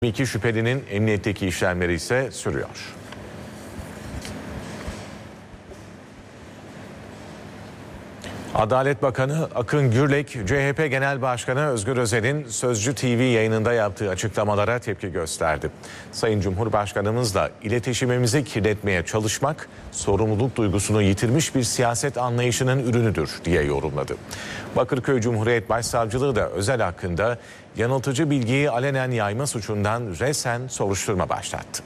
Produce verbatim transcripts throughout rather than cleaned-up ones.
İki şüphelinin emniyetteki işlemleri ise sürüyor. Adalet Bakanı Akın Gürlek, C H P Genel Başkanı Özgür Özel'in Sözcü T V yayınında yaptığı açıklamalara tepki gösterdi. Sayın Cumhurbaşkanımızla iletişimimizi kirletmeye çalışmak, sorumluluk duygusunu yitirmiş bir siyaset anlayışının ürünüdür diye yorumladı. Bakırköy Cumhuriyet Başsavcılığı da Özel hakkında yanıltıcı bilgiyi alenen yayma suçundan resen soruşturma başlattı.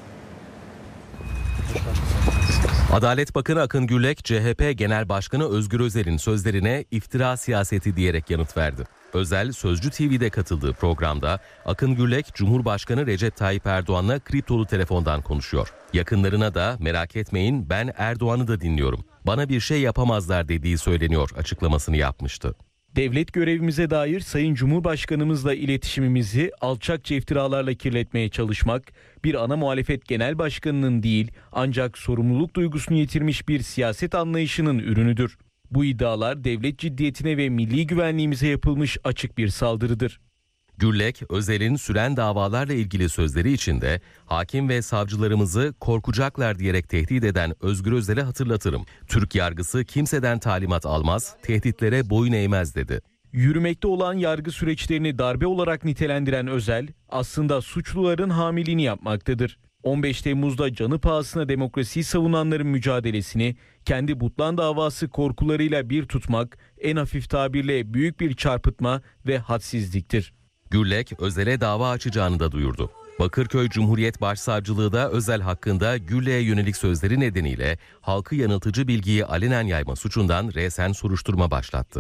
Adalet Bakanı Akın Gürlek, C H P Genel Başkanı Özgür Özel'in sözlerine iftira siyaseti diyerek yanıt verdi. Özel, Sözcü T V'de katıldığı programda Akın Gürlek, Cumhurbaşkanı Recep Tayyip Erdoğan'la kriptolu telefondan konuşuyor. Yakınlarına da merak etmeyin ben Erdoğan'ı da dinliyorum, bana bir şey yapamazlar dediği söyleniyor açıklamasını yapmıştı. Devlet görevimize dair Sayın Cumhurbaşkanımızla iletişimimizi alçakça iftiralarla kirletmeye çalışmak, bir ana muhalefet genel başkanının değil ancak sorumluluk duygusunu yitirmiş bir siyaset anlayışının ürünüdür. Bu iddialar devlet ciddiyetine ve milli güvenliğimize yapılmış açık bir saldırıdır. Gürlek, Özel'in süren davalarla ilgili sözleri içinde hakim ve savcılarımızı korkacaklar diyerek tehdit eden Özgür Özel'e hatırlatırım. Türk yargısı kimseden talimat almaz, tehditlere boyun eğmez dedi. Yürümekte olan yargı süreçlerini darbe olarak nitelendiren Özel, aslında suçluların hamiliğini yapmaktadır. on beş Temmuz'da canı pahasına demokrasiyi savunanların mücadelesini kendi Butlan davası korkularıyla bir tutmak, en hafif tabirle büyük bir çarpıtma ve hadsizliktir. Gürlek, Özel'e dava açacağını da duyurdu. Bakırköy Cumhuriyet Başsavcılığı da Özel hakkında Gürlek'e yönelik sözleri nedeniyle halkı yanıltıcı bilgiyi alenen yayma suçundan resen soruşturma başlattı.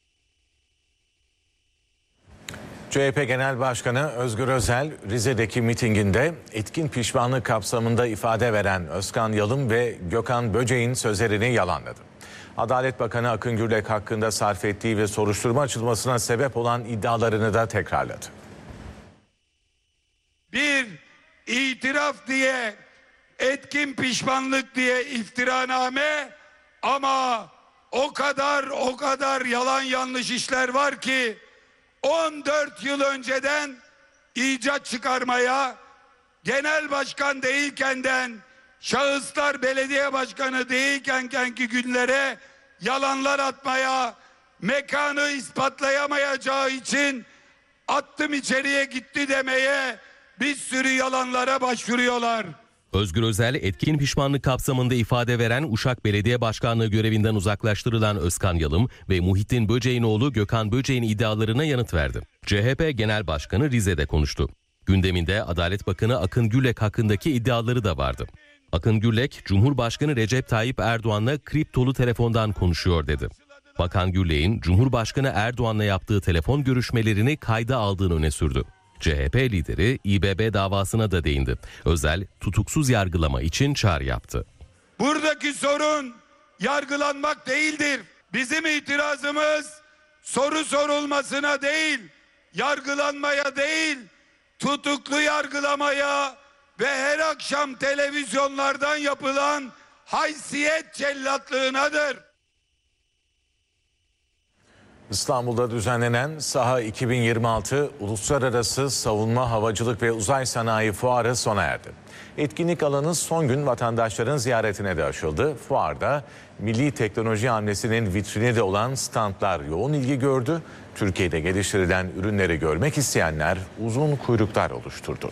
C H P Genel Başkanı Özgür Özel, Rize'deki mitinginde etkin pişmanlık kapsamında ifade veren Özkan Yalım ve Gökhan Böceğin sözlerini yalanladı. Adalet Bakanı Akın Gürlek hakkında sarf ettiği ve soruşturma açılmasına sebep olan iddialarını da tekrarladı. Bir itiraf diye, etkin pişmanlık diye iftiraname, ama o kadar o kadar yalan yanlış işler var ki on dört yıl önceden icat çıkarmaya, genel başkan değilkenden, şahıslar belediye başkanı değilkenki günlere yalanlar atmaya, mekanı ispatlayamayacağı için attım içeriye gitti demeye bir sürü yalanlara başvuruyorlar. Özgür Özel, etkin pişmanlık kapsamında ifade veren Uşak Belediye Başkanlığı görevinden uzaklaştırılan Özkan Yalım ve Muhittin Böceğin oğlu Gökhan Böceğin iddialarına yanıt verdi. C H P Genel Başkanı Rize'de konuştu. Gündeminde Adalet Bakanı Akın Gürlek hakkındaki iddiaları da vardı. Akın Gürlek, Cumhurbaşkanı Recep Tayyip Erdoğan'la kriptolu telefondan konuşuyor dedi. Bakan Gürlek'in Cumhurbaşkanı Erdoğan'la yaptığı telefon görüşmelerini kayda aldığını öne sürdü. C H P lideri İ B B davasına da değindi. Özel, tutuksuz yargılama için çağrı yaptı. Buradaki sorun yargılanmak değildir. Bizim itirazımız soru sorulmasına değil, yargılanmaya değil, tutuklu yargılamaya ve her akşam televizyonlardan yapılan haysiyet cellatlığınadır. İstanbul'da düzenlenen Saha iki bin yirmi altı Uluslararası Savunma, Havacılık ve Uzay Sanayi Fuarı sona erdi. Etkinlik alanı son gün vatandaşların ziyaretine de açıldı. Fuarda milli teknoloji hamlesinin vitrini de olan standlar yoğun ilgi gördü. Türkiye'de geliştirilen ürünleri görmek isteyenler uzun kuyruklar oluşturdu.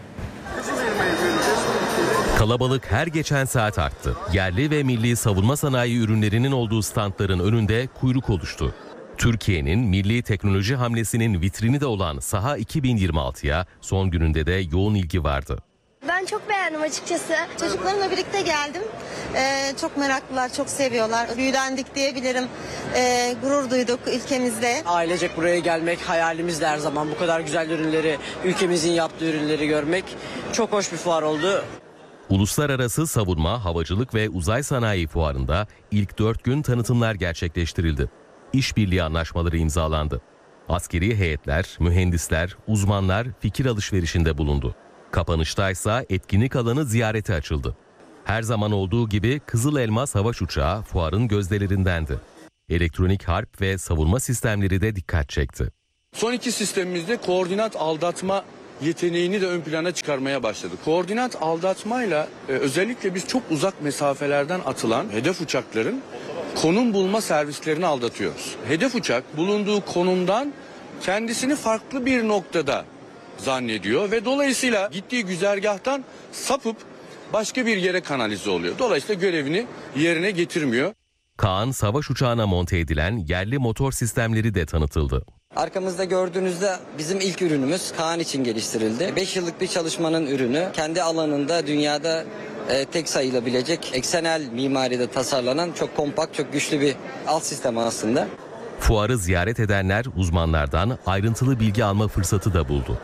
Kalabalık her geçen saat arttı. Yerli ve milli savunma sanayi ürünlerinin olduğu standların önünde kuyruk oluştu. Türkiye'nin milli teknoloji hamlesinin vitrini de olan Saha iki bin yirmi altıya son gününde de yoğun ilgi vardı. Ben çok beğendim açıkçası. Çocuklarımla birlikte geldim. Ee, çok meraklılar, çok seviyorlar. Büyülendik diyebilirim. Ee, gurur duyduk ülkemizde. Ailecek buraya gelmek hayalimizdi her zaman. Bu kadar güzel ürünleri, ülkemizin yaptığı ürünleri görmek çok hoş bir fuar oldu. Uluslararası Savunma, Havacılık ve Uzay Sanayi Fuarı'nda ilk dört gün tanıtımlar gerçekleştirildi. İşbirliği anlaşmaları imzalandı. Askeri heyetler, mühendisler, uzmanlar fikir alışverişinde bulundu. Kapanışta ise etkinlik alanı ziyarete açıldı. Her zaman olduğu gibi Kızıl Elmas Savaş Uçağı fuarın gözdelerindendi. Elektronik harp ve savunma sistemleri de dikkat çekti. Son iki sistemimizde koordinat aldatma yeteneğini de ön plana çıkarmaya başladı. Koordinat aldatmayla e, özellikle biz çok uzak mesafelerden atılan hedef uçakların konum bulma servislerini aldatıyoruz. Hedef uçak bulunduğu konumdan kendisini farklı bir noktada zannediyor ve dolayısıyla gittiği güzergahtan sapıp başka bir yere kanalize oluyor. Dolayısıyla görevini yerine getirmiyor. Kaan savaş uçağına monte edilen yerli motor sistemleri de tanıtıldı. Arkamızda gördüğünüzde bizim ilk ürünümüz Kaan için geliştirildi. beş yıllık bir çalışmanın ürünü. Kendi alanında dünyada e, tek sayılabilecek eksenel mimaride tasarlanan çok kompakt, çok güçlü bir alt sistem aslında. Fuarı ziyaret edenler uzmanlardan ayrıntılı bilgi alma fırsatı da buldu.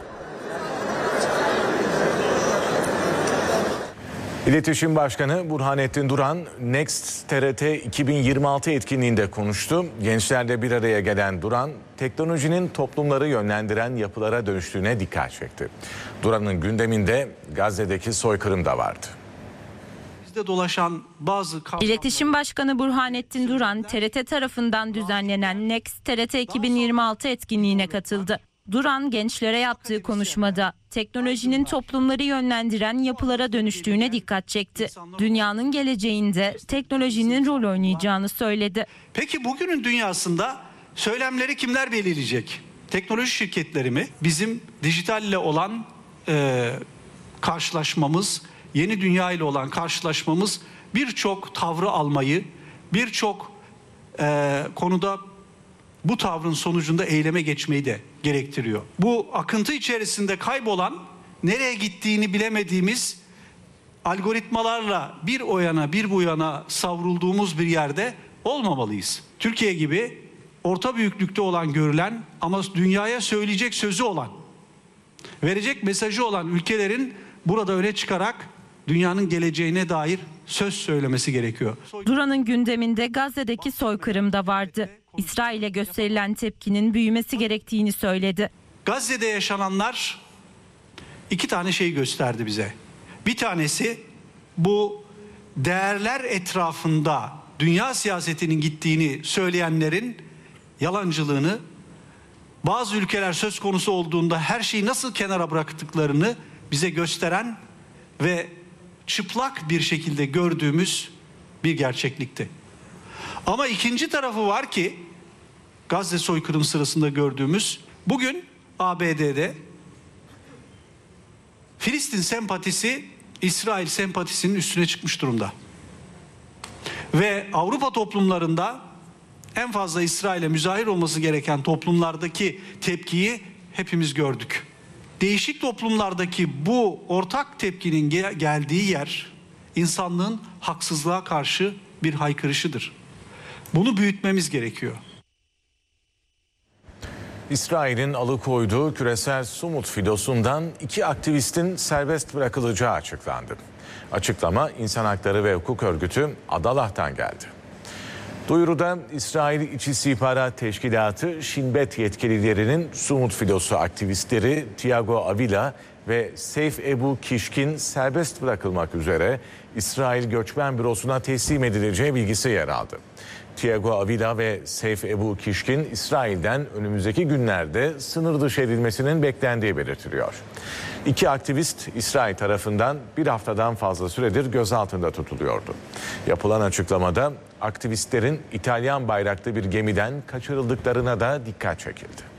İletişim Başkanı Burhanettin Duran, Next T R T iki bin yirmi altı etkinliğinde konuştu. Gençlerle bir araya gelen Duran, teknolojinin toplumları yönlendiren yapılara dönüştüğüne dikkat çekti. Duran'ın gündeminde Gazze'deki soykırım da vardı. Bizde dolaşan bazı kavramlar... İletişim Başkanı Burhanettin Duran, T R T tarafından düzenlenen Next T R T iki bin yirmi altı etkinliğine katıldı. Duran gençlere yaptığı konuşmada teknolojinin toplumları yönlendiren yapılara dönüştüğüne dikkat çekti. Dünyanın geleceğinde teknolojinin rol oynayacağını söyledi. Peki bugünün dünyasında söylemleri kimler belirleyecek? Teknoloji şirketleri mi? Bizim dijitalle olan e, karşılaşmamız, yeni dünya ile olan karşılaşmamız birçok tavrı almayı, birçok e, konuda bu tavrın sonucunda eyleme geçmeyi de gerektiriyor. Bu akıntı içerisinde kaybolan, nereye gittiğini bilemediğimiz algoritmalarla bir o yana bir bu yana savrulduğumuz bir yerde olmamalıyız. Türkiye gibi orta büyüklükte olan, görülen ama dünyaya söyleyecek sözü olan, verecek mesajı olan ülkelerin burada öne çıkarak dünyanın geleceğine dair söz söylemesi gerekiyor. Duran'ın gündeminde Gazze'deki soykırım da vardı. İsrail'e gösterilen tepkinin büyümesi gerektiğini söyledi. Gazze'de yaşananlar iki tane şey gösterdi bize. Bir tanesi bu değerler etrafında dünya siyasetinin gittiğini söyleyenlerin yalancılığını, bazı ülkeler söz konusu olduğunda her şeyi nasıl kenara bıraktıklarını bize gösteren ve çıplak bir şekilde gördüğümüz bir gerçeklikti. Ama ikinci tarafı var ki Gazze soykırım sırasında gördüğümüz, bugün A B D'de Filistin sempatisi İsrail sempatisinin üstüne çıkmış durumda. Ve Avrupa toplumlarında en fazla İsrail'e müzahir olması gereken toplumlardaki tepkiyi hepimiz gördük. Değişik toplumlardaki bu ortak tepkinin gel- geldiği yer insanlığın haksızlığa karşı bir haykırışıdır. Bunu büyütmemiz gerekiyor. İsrail'in alıkoyduğu küresel Sumut filosundan iki aktivistin serbest bırakılacağı açıklandı. Açıklama İnsan Hakları ve Hukuk Örgütü Adalah'tan geldi. Duyuruda İsrail İç İstihbarat Teşkilatı Shin Bet yetkililerinin Sumut filosu aktivistleri Tiago Avila ve Seyf Ebu Kişkin serbest bırakılmak üzere İsrail Göçmen Bürosu'na teslim edileceği bilgisi yer aldı. Tiago Avila ve Seyf Ebu Kişkin İsrail'den önümüzdeki günlerde sınır dışı edilmesinin beklendiği belirtiliyor. İki aktivist İsrail tarafından bir haftadan fazla süredir gözaltında tutuluyordu. Yapılan açıklamada aktivistlerin İtalyan bayraklı bir gemiden kaçırıldıklarına da dikkat çekildi.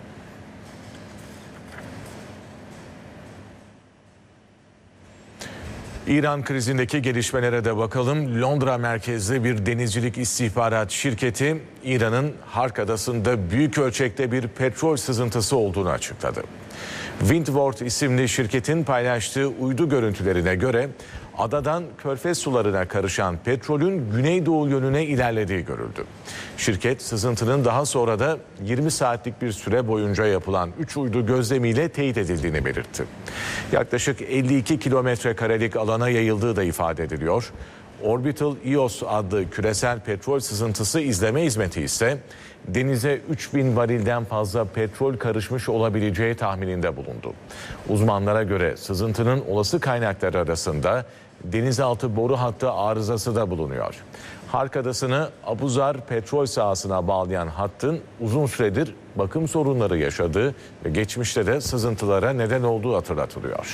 İran krizindeki gelişmelere de bakalım. Londra merkezli bir denizcilik istihbarat şirketi İran'ın Hark Adası'nda büyük ölçekte bir petrol sızıntısı olduğunu açıkladı. Windward isimli şirketin paylaştığı uydu görüntülerine göre adadan Körfez sularına karışan petrolün güneydoğu yönüne ilerlediği görüldü. Şirket sızıntının daha sonra da yirmi saatlik bir süre boyunca yapılan üç uydu gözlemiyle teyit edildiğini belirtti. Yaklaşık elli iki kilometre karelik alana yayıldığı da ifade ediliyor. Orbital E O S adlı küresel petrol sızıntısı izleme hizmeti ise denize üç bin varilden fazla petrol karışmış olabileceği tahmininde bulundu. Uzmanlara göre sızıntının olası kaynakları arasında denizaltı boru hattı arızası da bulunuyor. Hark Adası'nı Abuzar petrol sahasına bağlayan hattın uzun süredir bakım sorunları yaşadığı ve geçmişte de sızıntılara neden olduğu hatırlatılıyor.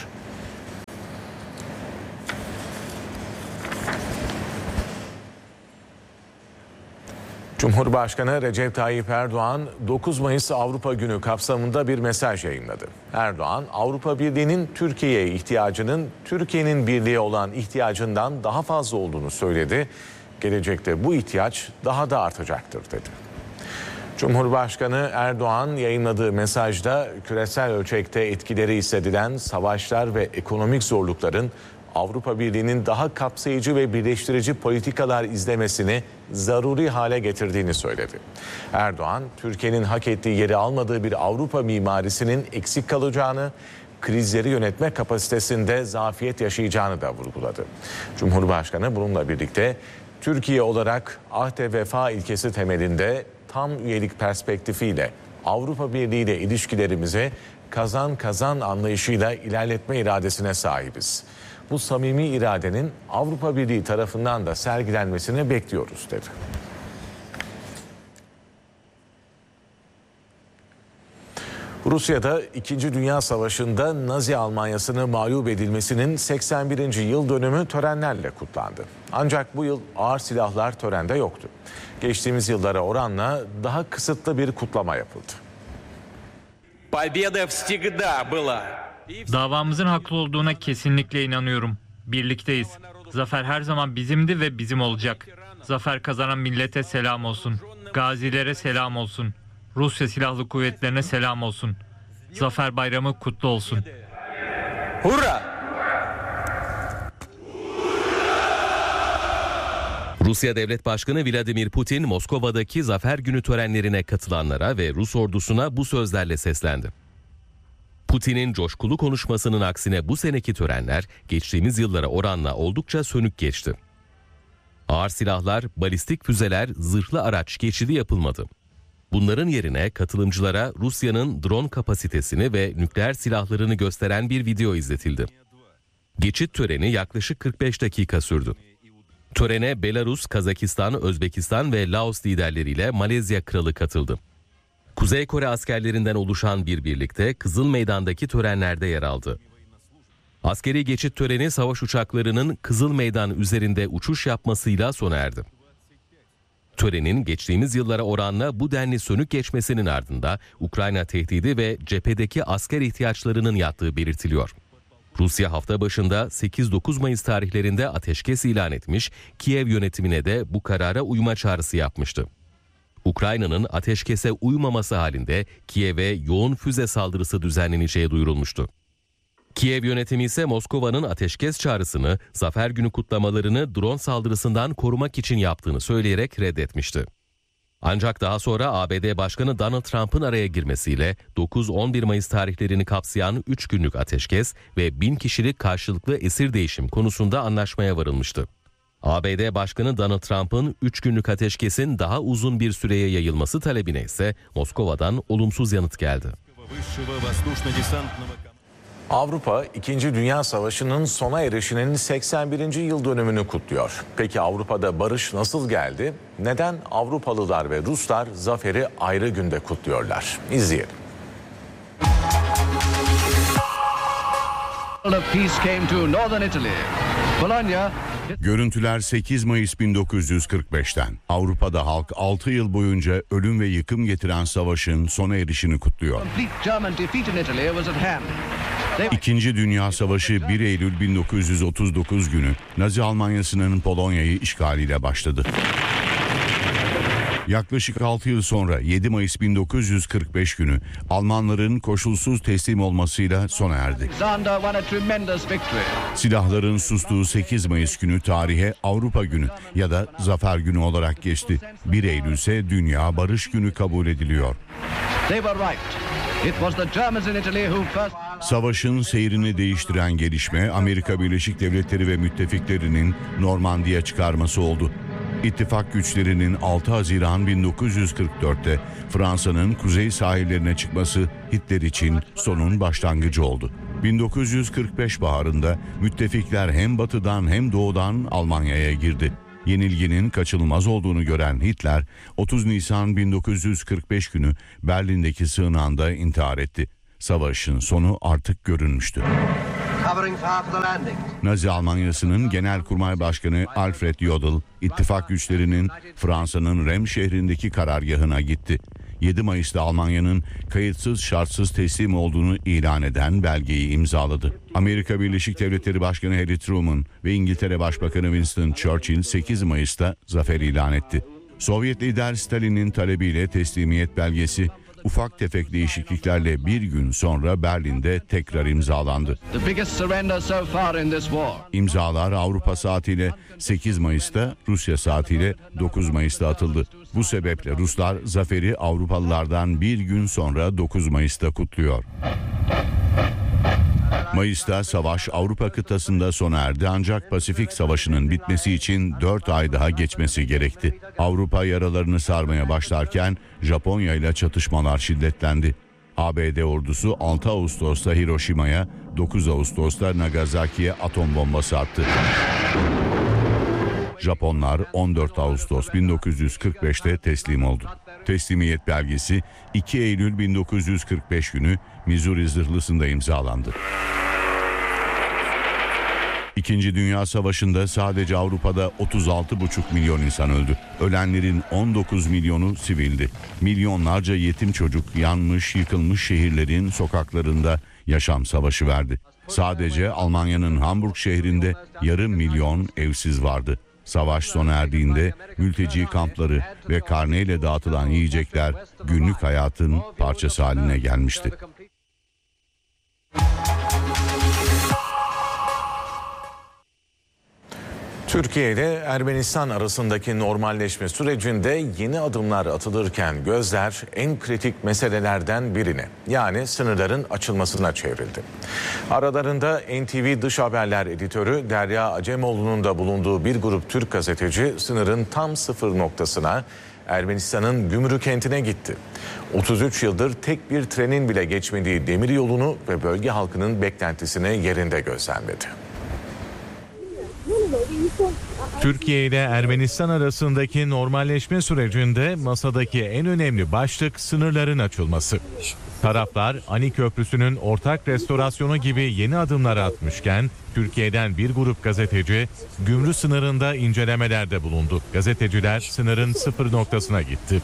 Cumhurbaşkanı Recep Tayyip Erdoğan dokuz Mayıs Avrupa Günü kapsamında bir mesaj yayınladı. Erdoğan, Avrupa Birliği'nin Türkiye'ye ihtiyacının Türkiye'nin birliğe olan ihtiyacından daha fazla olduğunu söyledi. Gelecekte bu ihtiyaç daha da artacaktır dedi. Cumhurbaşkanı Erdoğan yayınladığı mesajda küresel ölçekte etkileri hissedilen savaşlar ve ekonomik zorlukların Avrupa Birliği'nin daha kapsayıcı ve birleştirici politikalar izlemesini zaruri hale getirdiğini söyledi. Erdoğan, Türkiye'nin hak ettiği yeri almadığı bir Avrupa mimarisinin eksik kalacağını, krizleri yönetme kapasitesinde zafiyet yaşayacağını da vurguladı. Cumhurbaşkanı bununla birlikte Türkiye olarak ahde vefa ilkesi temelinde tam üyelik perspektifiyle Avrupa Birliği ile ilişkilerimizi kazan kazan anlayışıyla ilerletme iradesine sahibiz. Bu samimi iradenin Avrupa Birliği tarafından da sergilenmesini bekliyoruz dedi. Rusya'da İkinci Dünya Savaşı'nda Nazi Almanyası'nı mağlup edilmesinin seksen birinci yıl dönümü törenlerle kutlandı. Ancak bu yıl ağır silahlar törende yoktu. Geçtiğimiz yıllara oranla daha kısıtlı bir kutlama yapıldı. Davamızın haklı olduğuna kesinlikle inanıyorum. Birlikteyiz. Zafer her zaman bizimdi ve bizim olacak. Zafer kazanan millete selam olsun. Gazilere selam olsun. Rusya Silahlı Kuvvetlerine selam olsun. Zafer Bayramı kutlu olsun. Hurra! Rusya Devlet Başkanı Vladimir Putin, Moskova'daki Zafer Günü törenlerine katılanlara ve Rus ordusuna bu sözlerle seslendi. Putin'in coşkulu konuşmasının aksine bu seneki törenler geçtiğimiz yıllara oranla oldukça sönük geçti. Ağır silahlar, balistik füzeler, zırhlı araç geçidi yapılmadı. Bunların yerine katılımcılara Rusya'nın drone kapasitesini ve nükleer silahlarını gösteren bir video izletildi. Geçit töreni yaklaşık kırk beş dakika sürdü. Törene Belarus, Kazakistan, Özbekistan ve Laos liderleriyle Malezya kralı katıldı. Kuzey Kore askerlerinden oluşan bir birlikte Kızıl Meydan'daki törenlerde yer aldı. Askeri geçit töreni savaş uçaklarının Kızıl Meydan üzerinde uçuş yapmasıyla sona erdi. Törenin geçtiğimiz yıllara oranla bu denli sönük geçmesinin ardında Ukrayna tehdidi ve cephedeki asker ihtiyaçlarının yattığı belirtiliyor. Rusya hafta başında sekiz dokuz Mayıs tarihlerinde ateşkes ilan etmiş, Kiev yönetimine de bu karara uyma çağrısı yapmıştı. Ukrayna'nın ateşkese uymaması halinde Kiev'e yoğun füze saldırısı düzenleneceği duyurulmuştu. Kiev yönetimi ise Moskova'nın ateşkes çağrısını, Zafer Günü kutlamalarını drone saldırısından korumak için yaptığını söyleyerek reddetmişti. Ancak daha sonra A B D Başkanı Donald Trump'ın araya girmesiyle dokuz on bir Mayıs tarihlerini kapsayan üç günlük ateşkes ve bin kişilik karşılıklı esir değişim konusunda anlaşmaya varılmıştı. A B D Başkanı Donald Trump'ın üç günlük ateşkesin daha uzun bir süreye yayılması talebine ise Moskova'dan olumsuz yanıt geldi. Avrupa, İkinci Dünya Savaşı'nın sona erişinin seksen birinci yıl dönümünü kutluyor. Peki Avrupa'da barış nasıl geldi? Neden Avrupalılar ve Ruslar zaferi ayrı günde kutluyorlar? İzleyelim. Görüntüler sekiz Mayıs bin dokuz yüz kırk beşten. Avrupa'da halk altı yıl boyunca ölüm ve yıkım getiren savaşın sona erişini kutluyor. İkinci Dünya Savaşı bir Eylül bin dokuz yüz otuz dokuz günü Nazi Almanyası'nın Polonya'yı işgaliyle başladı. Yaklaşık altı yıl sonra yedi Mayıs bin dokuz yüz kırk beş günü Almanların koşulsuz teslim olmasıyla sona erdi. Silahların sustuğu sekiz Mayıs günü tarihe Avrupa Günü ya da Zafer Günü olarak geçti. bir Eylül ise Dünya Barış Günü kabul ediliyor. Savaşın seyrini değiştiren gelişme Amerika Birleşik Devletleri ve müttefiklerinin Normandiya çıkarması oldu. İttifak güçlerinin altı Haziran bin dokuz yüz kırk dörtte Fransa'nın kuzey sahillerine çıkması Hitler için sonun başlangıcı oldu. bin dokuz yüz kırk beş baharında müttefikler hem batıdan hem doğudan Almanya'ya girdi. Yenilginin kaçınılmaz olduğunu gören Hitler, otuz Nisan bin dokuz yüz kırk beş günü Berlin'deki sığınağında intihar etti. Savaşın sonu artık görünmüştü. Nazi Almanyası'nın Genelkurmay Başkanı Alfred Jodl, ittifak güçlerinin Fransa'nın Rem şehrindeki karargahına gitti. yedi Mayıs'ta Almanya'nın kayıtsız şartsız teslim olduğunu ilan eden belgeyi imzaladı. Amerika Birleşik Devletleri Başkanı Harry Truman ve İngiltere Başbakanı Winston Churchill sekiz Mayıs'ta zafer ilan etti. Sovyet lider Stalin'in talebiyle teslimiyet belgesi ufak tefek değişikliklerle bir gün sonra Berlin'de tekrar imzalandı. İmzalar Avrupa saatiyle sekiz Mayıs'ta, Rusya saatiyle dokuz Mayıs'ta atıldı. Bu sebeple Ruslar zaferi Avrupalılardan bir gün sonra dokuz Mayıs'ta kutluyor. Mayıs'ta savaş Avrupa kıtasında sona erdi ancak Pasifik Savaşı'nın bitmesi için dört ay daha geçmesi gerekti. Avrupa yaralarını sarmaya başlarken Japonya ile çatışmalar şiddetlendi. A B D ordusu altı Ağustos'ta Hiroşima'ya, dokuz Ağustos'ta Nagasaki'ye atom bombası attı. Japonlar on dört Ağustos bin dokuz yüz kırk beş'te teslim oldu. Teslimiyet belgesi iki Eylül bin dokuz yüz kırk beş günü Missouri zırhlısında imzalandı. İkinci Dünya Savaşı'nda sadece Avrupa'da otuz altı buçuk milyon insan öldü. Ölenlerin on dokuz milyonu sivildi. Milyonlarca yetim çocuk yanmış, yıkılmış şehirlerin sokaklarında yaşam savaşı verdi. Sadece Almanya'nın Hamburg şehrinde yarım milyon evsiz vardı. Savaş sona erdiğinde mülteci kampları ve karneyle dağıtılan yiyecekler günlük hayatın parçası haline gelmişti. Türkiye ile Ermenistan arasındaki normalleşme sürecinde yeni adımlar atılırken gözler en kritik meselelerden birine, yani sınırların açılmasına çevrildi. Aralarında N T V Dış Haberler editörü Derya Acemoğlu'nun da bulunduğu bir grup Türk gazeteci sınırın tam sıfır noktasına, Ermenistan'ın Gümrük kentine gitti. otuz üç yıldır tek bir trenin bile geçmediği demiryolunu ve bölge halkının beklentisini yerinde gözlemledi. Türkiye ile Ermenistan arasındaki normalleşme sürecinde masadaki en önemli başlık sınırların açılması. Taraflar Ani Köprüsü'nün ortak restorasyonu gibi yeni adımlar atmışken Türkiye'den bir grup gazeteci Gümrük sınırında incelemelerde bulundu. Gazeteciler sınırın sıfır noktasına gitti.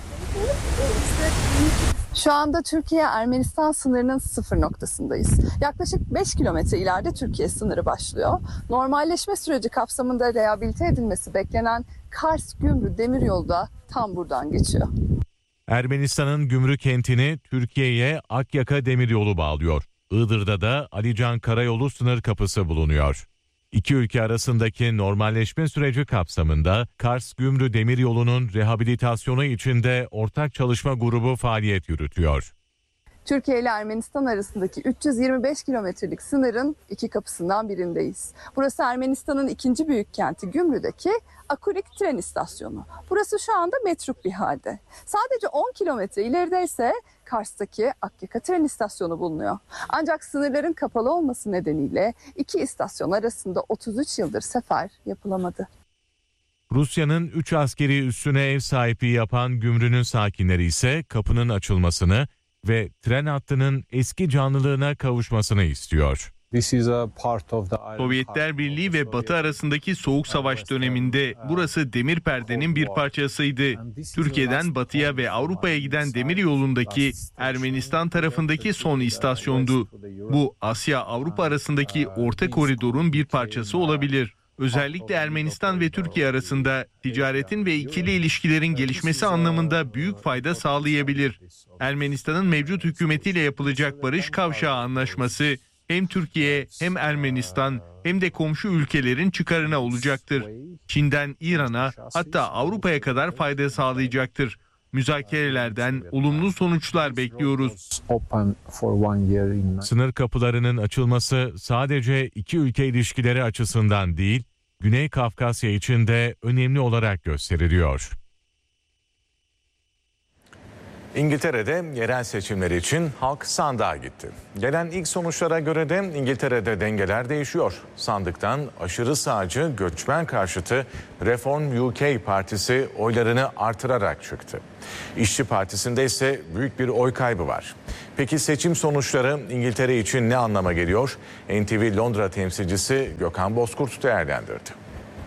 Şu anda Türkiye-Ermenistan sınırının sıfır noktasındayız. Yaklaşık beş kilometre ileride Türkiye sınırı başlıyor. Normalleşme süreci kapsamında rehabilite edilmesi beklenen Kars-Gümrük demiryolu da tam buradan geçiyor. Ermenistan'ın Gümrük kentini Türkiye'ye Akyaka demiryolu bağlıyor. Iğdır'da da Alican Karayolu sınır kapısı bulunuyor. İki ülke arasındaki normalleşme süreci kapsamında Kars-Gümrük demiryolunun rehabilitasyonu için de ortak çalışma grubu faaliyet yürütüyor. Türkiye ile Ermenistan arasındaki üç yüz yirmi beş kilometrelik sınırın iki kapısından birindeyiz. Burası Ermenistan'ın ikinci büyük kenti Gümrük'teki Akurik tren istasyonu. Burası şu anda metruk bir halde. Sadece on kilometre ileride ise Kars'taki Akyaka tren istasyonu bulunuyor. Ancak sınırların kapalı olması nedeniyle iki istasyon arasında otuz üç yıldır sefer yapılamadı. Rusya'nın üç askeri üssüne ev sahipliği yapan Gümrük'ün sakinleri ise kapının açılmasını ve tren hattının eski canlılığına kavuşmasını istiyor. Sovyetler Birliği ve Batı arasındaki Soğuk Savaş döneminde burası demir perdenin bir parçasıydı. Türkiye'den Batı'ya ve Avrupa'ya giden demir yolundaki Ermenistan tarafındaki son istasyondu. Bu Asya-Avrupa arasındaki orta koridorun bir parçası olabilir. Özellikle Ermenistan ve Türkiye arasında ticaretin ve ikili ilişkilerin gelişmesi anlamında büyük fayda sağlayabilir. Ermenistan'ın mevcut hükümetiyle yapılacak barış kavşağı anlaşması hem Türkiye hem Ermenistan hem de komşu ülkelerin çıkarına olacaktır. Çin'den İran'a hatta Avrupa'ya kadar fayda sağlayacaktır. Müzakerelerden olumlu sonuçlar bekliyoruz. Sınır kapılarının açılması sadece iki ülke ilişkileri açısından değil, Güney Kafkasya için de önemli olarak gösteriliyor. İngiltere'de yerel seçimler için halk sandığa gitti. Gelen ilk sonuçlara göre de İngiltere'de dengeler değişiyor. Sandıktan aşırı sağcı göçmen karşıtı Reform U K Partisi oylarını artırarak çıktı. İşçi Partisi'nde ise büyük bir oy kaybı var. Peki seçim sonuçları İngiltere için ne anlama geliyor? N T V Londra temsilcisi Gökhan Bozkurt değerlendirdi.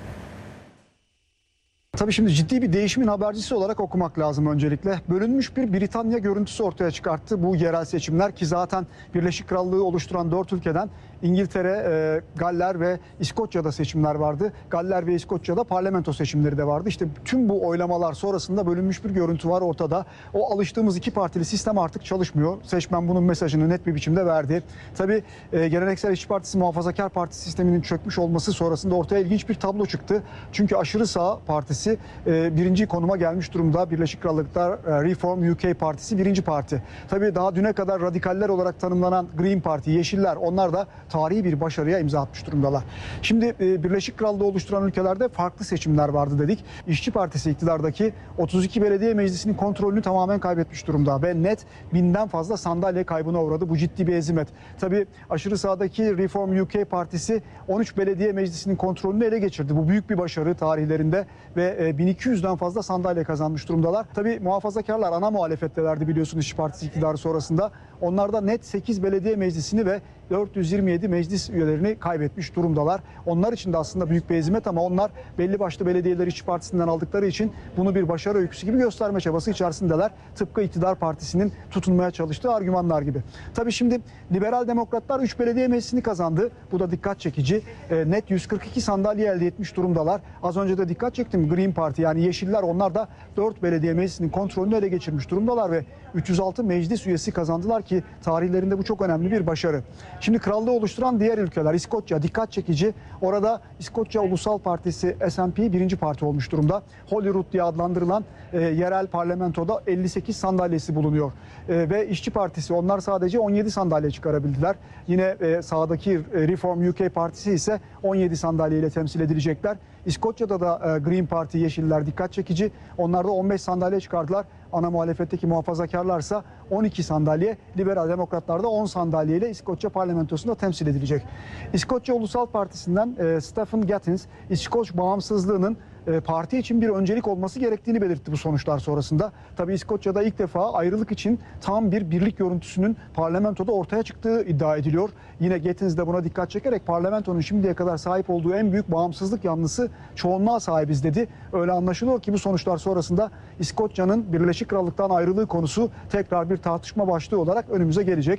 Tabii şimdi ciddi bir değişimin habercisi olarak okumak lazım öncelikle. Bölünmüş bir Britanya görüntüsü ortaya çıkarttı bu yerel seçimler ki zaten Birleşik Krallığı oluşturan dört ülkeden İngiltere, e, Galler ve İskoçya'da seçimler vardı. Galler ve İskoçya'da parlamento seçimleri de vardı. İşte tüm bu oylamalar sonrasında bölünmüş bir görüntü var ortada. O alıştığımız iki partili sistem artık çalışmıyor. Seçmen bunun mesajını net bir biçimde verdi. Tabii e, geleneksel İşçi Partisi, Muhafazakar Parti sisteminin çökmüş olması sonrasında ortaya ilginç bir tablo çıktı. Çünkü aşırı sağ partisi e, birinci konuma gelmiş durumda. Birleşik Krallık'ta e, Reform U K Partisi birinci parti. Tabii daha düne kadar radikaller olarak tanımlanan Green Party, Yeşiller, onlar da tarihi bir başarıya imza atmış durumdalar. Şimdi e, Birleşik Krallığı oluşturan ülkelerde farklı seçimler vardı dedik. İşçi Partisi iktidardaki otuz iki belediye meclisinin kontrolünü tamamen kaybetmiş durumda ve net binden fazla sandalye kaybına uğradı. Bu ciddi bir hezimet. Tabii aşırı sağdaki Reform U K Partisi on üç belediye meclisinin kontrolünü ele geçirdi. Bu büyük bir başarı tarihlerinde ve e, bin iki yüzden fazla sandalye kazanmış durumdalar. Tabii muhafazakarlar ana muhalefettelerdi biliyorsunuz İşçi Partisi iktidarı sonrasında. Onlar da net sekiz belediye meclisini ve dört yüz yirmi yedi meclis üyelerini kaybetmiş durumdalar. Onlar için de aslında büyük bir hezimet ama onlar belli başlı belediyeleri İşçi Partisi'nden aldıkları için bunu bir başarı öyküsü gibi gösterme çabası içerisindeler. Tıpkı iktidar partisinin tutunmaya çalıştığı argümanlar gibi. Tabii şimdi Liberal Demokratlar üç belediye meclisini kazandı. Bu da dikkat çekici. E, net yüz kırk iki sandalye elde etmiş durumdalar. Az önce de dikkat çektim. Green Party yani Yeşiller, onlar da dört belediye meclisinin kontrolünü ele geçirmiş durumdalar ve üç yüz altı meclis üyesi kazandılar ki tarihlerinde bu çok önemli bir başarı. Şimdi krallığı oluşturan diğer ülkeler, İskoçya dikkat çekici. Orada İskoçya Ulusal Partisi S and P birinci parti olmuş durumda. Holyrood diye adlandırılan e, yerel parlamentoda elli sekiz sandalyesi bulunuyor. E, ve İşçi Partisi, onlar sadece on yedi sandalye çıkarabildiler. Yine e, sağdaki e, Reform U K Partisi ise on yedi sandalye ile temsil edilecekler. İskoçya'da da e, Green Party, Yeşiller dikkat çekici. Onlar da on beş sandalye çıkardılar. Ana muhalefetteki muhafazakarlarsa on iki sandalye, Liberal Demokratlar da on sandalye ile İskoçya parlamentosunda temsil edilecek. İskoçya Ulusal Partisi'nden e, Stephen Gattins, İskoç bağımsızlığının e, parti için bir öncelik olması gerektiğini belirtti bu sonuçlar sonrasında. Tabii İskoçya'da ilk defa ayrılık için tam bir birlik görüntüsünün parlamentoda ortaya çıktığı iddia ediliyor. Yine Gattins de buna dikkat çekerek parlamentonun şimdiye kadar sahip olduğu en büyük bağımsızlık yanlısı çoğunluğa sahibiz dedi. Öyle anlaşılıyor ki bu sonuçlar sonrasında İskoçya'nın Birleşik Krallık'tan ayrılığı konusu tekrar bir tartışma başlığı olarak önümüze gelecek.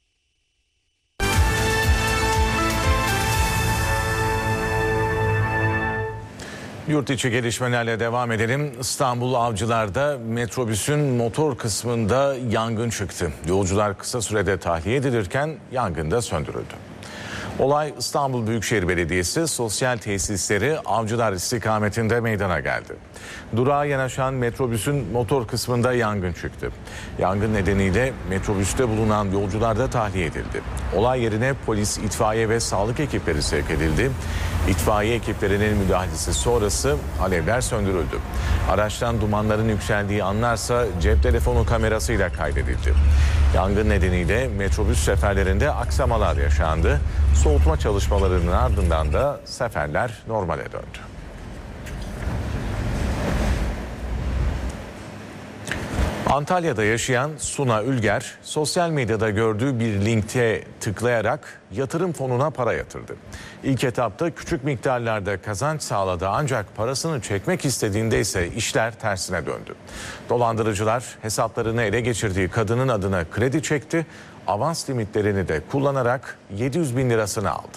Yurt içi gelişmelerle devam edelim. İstanbul Avcılar'da metrobüsün motor kısmında yangın çıktı. Yolcular kısa sürede tahliye edilirken yangın da söndürüldü. Olay İstanbul Büyükşehir Belediyesi sosyal tesisleri Avcılar istikametinde meydana geldi. Durağa yanaşan metrobüsün motor kısmında yangın çıktı. Yangın nedeniyle metrobüste bulunan yolcular da tahliye edildi. Olay yerine polis, itfaiye ve sağlık ekipleri sevk edildi. İtfaiye ekiplerinin müdahalesi sonrası alevler söndürüldü. Araçtan dumanların yükseldiği anlarsa cep telefonu kamerasıyla kaydedildi. Yangın nedeniyle metrobüs seferlerinde aksamalar yaşandı. Soğutma çalışmalarının ardından da seferler normale döndü. Antalya'da yaşayan Suna Ülger, sosyal medyada gördüğü bir linkte tıklayarak yatırım fonuna para yatırdı. İlk etapta küçük miktarlarda kazanç sağladı ancak parasını çekmek istediğinde ise işler tersine döndü. Dolandırıcılar hesaplarını ele geçirdiği kadının adına kredi çekti, avans limitlerini de kullanarak yedi yüz bin lirasını aldı.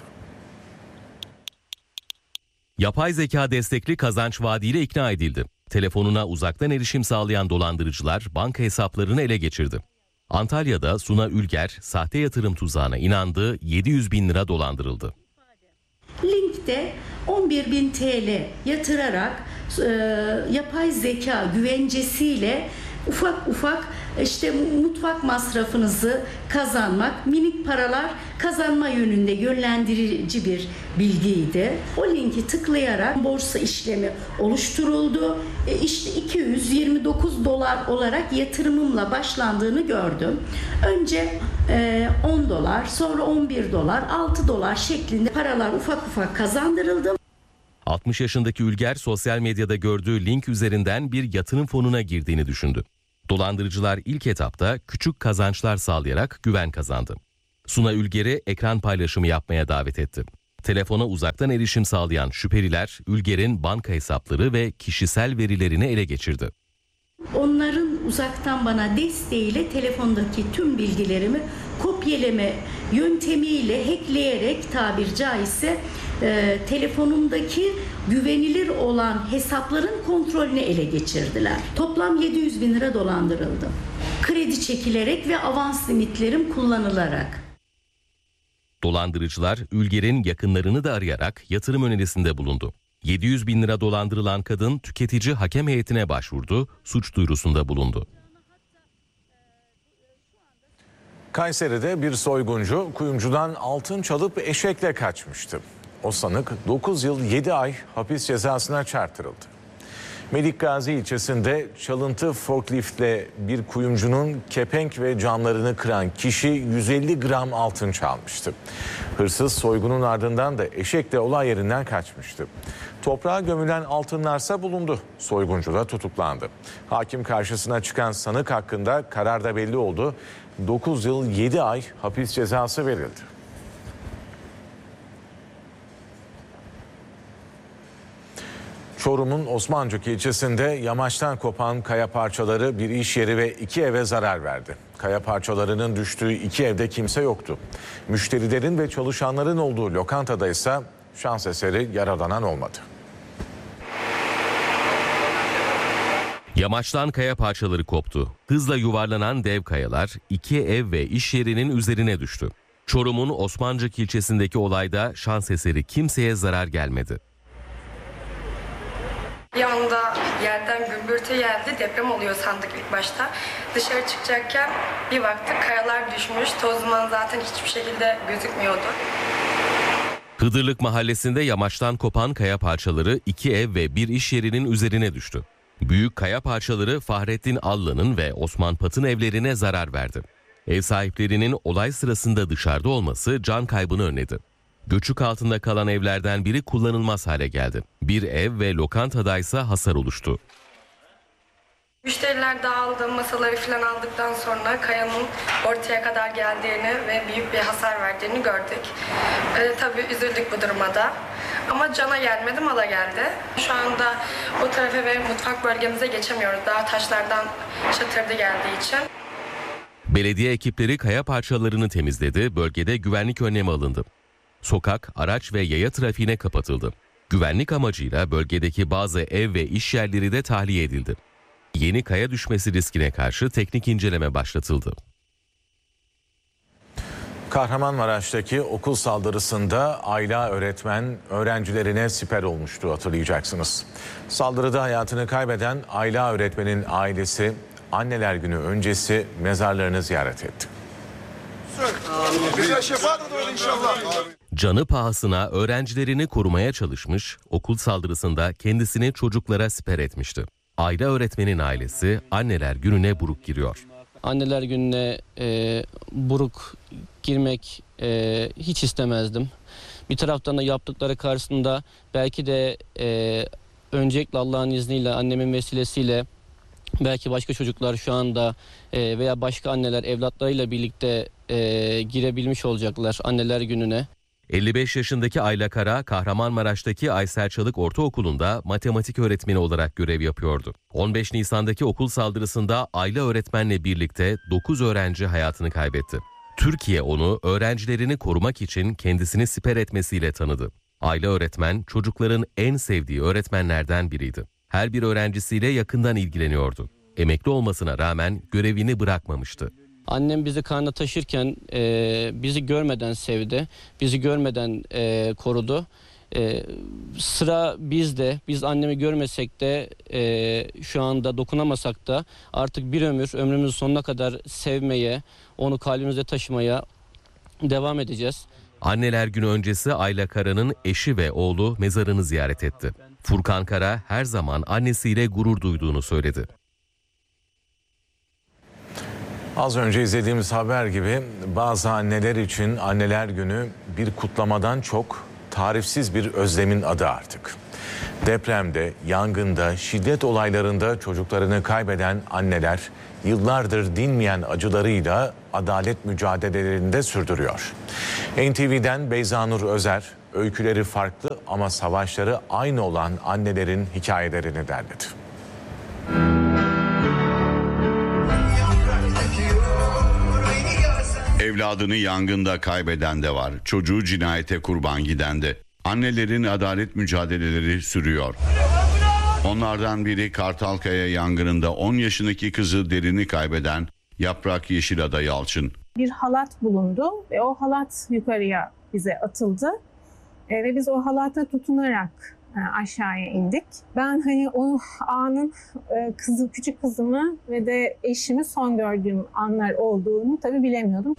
Yapay zeka destekli kazanç vaadiyle ikna edildi. Telefonuna uzaktan erişim sağlayan dolandırıcılar banka hesaplarını ele geçirdi. Antalya'da Suna Ülger sahte yatırım tuzağına inandı, yedi yüz bin lira dolandırıldı. Linkte on bir bin T L yatırarak e, yapay zeka güvencesiyle ufak ufak işte mutfak masrafınızı kazanmak, minik paralar kazanma yönünde yönlendirici bir bilgiydi. O linki tıklayarak borsa işlemi oluşturuldu. E işte iki yüz yirmi dokuz dolar olarak yatırımımla başlandığını gördüm. Önce e, on dolar, sonra on bir dolar, altı dolar şeklinde paralar ufak ufak kazandırıldı. altmış yaşındaki Ülger sosyal medyada gördüğü link üzerinden bir yatırım fonuna girdiğini düşündü. Dolandırıcılar ilk etapta küçük kazançlar sağlayarak güven kazandı. Suna Ülger'i ekran paylaşımı yapmaya davet etti. Telefona uzaktan erişim sağlayan şüpheliler Ülger'in banka hesapları ve kişisel verilerini ele geçirdi. Onların uzaktan bana desteğiyle telefondaki tüm bilgilerimi kopyalama yöntemiyle hackleyerek, tabir caizse e, telefonumdaki güvenilir olan hesapların kontrolünü ele geçirdiler. Toplam yedi yüz bin lira dolandırıldım. Kredi çekilerek ve avans limitlerim kullanılarak. Dolandırıcılar Ülger'in yakınlarını da arayarak yatırım önerisinde bulundu. yedi yüz bin lira dolandırılan kadın tüketici hakem heyetine başvurdu, suç duyurusunda bulundu. Kayseri'de bir soyguncu kuyumcudan altın çalıp eşekle kaçmıştı. O sanık dokuz yıl yedi ay hapis cezasına çarptırıldı. Melikgazi ilçesinde çalıntı forkliftle bir kuyumcunun kepenk ve camlarını kıran kişi yüz elli gram altın çalmıştı. Hırsız soygunun ardından da eşekle olay yerinden kaçmıştı. Toprağa gömülen altınlarsa bulundu. Soyguncu da tutuklandı. Hakim karşısına çıkan sanık hakkında kararda belli oldu. dokuz yıl yedi ay hapis cezası verildi. Çorum'un Osmancık ilçesinde yamaçtan kopan kaya parçaları bir iş yeri ve iki eve zarar verdi. Kaya parçalarının düştüğü iki evde kimse yoktu. Müşterilerin ve çalışanların olduğu lokantada ise şans eseri yaralanan olmadı. Yamaçtan kaya parçaları koptu. Hızla yuvarlanan dev kayalar iki ev ve iş yerinin üzerine düştü. Çorum'un Osmancık ilçesindeki olayda şans eseri kimseye zarar gelmedi. Bir anda yerden gümbürtü geldi, deprem oluyor sandık ilk başta. Dışarı çıkacakken bir baktık kayalar düşmüş, toz duman zaten hiçbir şekilde gözükmüyordu. Hıdırlık mahallesinde yamaçtan kopan kaya parçaları iki ev ve bir iş yerinin üzerine düştü. Büyük kaya parçaları Fahrettin Allı'nın ve Osman Pat'ın evlerine zarar verdi. Ev sahiplerinin olay sırasında dışarıda olması can kaybını önledi. Göçük altında kalan evlerden biri kullanılmaz hale geldi. Bir ev ve lokantadaysa hasar oluştu. Müşteriler dağıldı, masaları falan aldıktan sonra kayanın ortaya kadar geldiğini ve büyük bir hasar verdiğini gördük. Ee, tabii üzüldük bu duruma da. Ama cana gelmedi, mala geldi. Şu anda o tarafa ve mutfak bölgemize geçemiyoruz. Daha taşlardan çatırdı geldiği için. Belediye ekipleri kaya parçalarını temizledi, bölgede güvenlik önlemi alındı. Sokak, araç ve yaya trafiğine kapatıldı. Güvenlik amacıyla bölgedeki bazı ev ve iş yerleri de tahliye edildi. Yeni kaya düşmesi riskine karşı teknik inceleme başlatıldı. Kahramanmaraş'taki okul saldırısında Ayla öğretmen öğrencilerine siper olmuştu, hatırlayacaksınız. Saldırıda hayatını kaybeden Ayla öğretmenin ailesi Anneler Günü öncesi mezarlarını ziyaret etti. Canı pahasına öğrencilerini korumaya çalışmış, okul saldırısında kendisini çocuklara siper etmişti. Ayla öğretmenin ailesi Anneler Günü'ne buruk giriyor. Anneler Günü'ne e, buruk girmek e, hiç istemezdim. Bir taraftan da yaptıkları karşısında belki de e, öncelikle Allah'ın izniyle, annemin vesilesiyle belki başka çocuklar şu anda e, veya başka anneler evlatlarıyla birlikte e, girebilmiş olacaklar Anneler Günü'ne. elli beş yaşındaki Ayla Kara, Kahramanmaraş'taki Aysel Çalık Ortaokulu'nda matematik öğretmeni olarak görev yapıyordu. on beş Nisan'daki okul saldırısında Ayla öğretmenle birlikte dokuz öğrenci hayatını kaybetti. Türkiye onu öğrencilerini korumak için kendisini siper etmesiyle tanıdı. Ayla öğretmen çocukların en sevdiği öğretmenlerden biriydi. Her bir öğrencisiyle yakından ilgileniyordu. Emekli olmasına rağmen görevini bırakmamıştı. Annem bizi karnına taşırken e, bizi görmeden sevdi, bizi görmeden e, korudu. Ee, sıra bizde. Biz annemi görmesek de e, şu anda dokunamasak da artık bir ömür ömrümüzün sonuna kadar sevmeye, onu kalbimizde taşımaya devam edeceğiz. Anneler Günü öncesi Ayla Kara'nın eşi ve oğlu mezarını ziyaret etti. Furkan Kara her zaman annesiyle gurur duyduğunu söyledi. Az önce izlediğimiz haber gibi bazı anneler için Anneler Günü bir kutlamadan çok tarifsiz bir özlemin adı artık. Depremde, yangında, şiddet olaylarında çocuklarını kaybeden anneler yıllardır dinmeyen acılarıyla adalet mücadelelerini de sürdürüyor. N T V'den Beyza Nur Özer, öyküleri farklı ama savaşları aynı olan annelerin hikayelerini derledi. Evladını yangında kaybeden de var, çocuğu cinayete kurban giden de. Annelerin adalet mücadeleleri sürüyor. Onlardan biri Kartalkaya yangınında on yaşındaki kızı Derin'i kaybeden Yaprak Yeşilada Yalçın. Bir halat bulundu ve o halat yukarıya bize atıldı e, ve biz o halata tutunarak e, aşağıya indik. Ben hani o anın e, kızı, küçük kızımı ve de eşimi son gördüğüm anlar olduğunu tabii bilemiyordum.